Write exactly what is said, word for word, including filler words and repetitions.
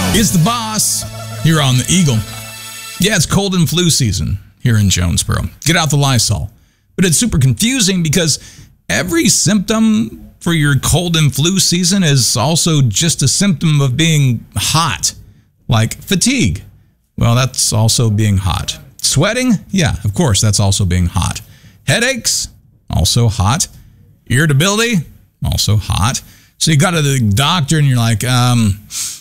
It's the boss here on the Eagle. Yeah, it's cold and flu season here in Jonesboro. Get out the Lysol. But it's super confusing because every symptom for your cold and flu season is also just a symptom of being hot. Like fatigue. Well, that's also being hot. Sweating? Yeah, of course, that's also being hot. Headaches? Also hot. Irritability? Also hot. So you go to the doctor and you're like, um...